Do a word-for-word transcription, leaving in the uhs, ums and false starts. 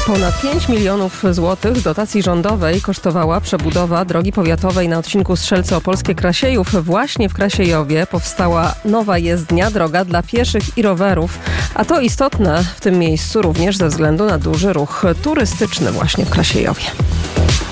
Ponad pięć milionów złotych dotacji rządowej kosztowała przebudowa drogi powiatowej na odcinku Strzelce Opolskie-Krasiejów. Właśnie w Krasiejowie powstała nowa jezdnia, droga dla pieszych i rowerów. A to istotne w tym miejscu również ze względu na duży ruch turystyczny właśnie w Krasiejowie.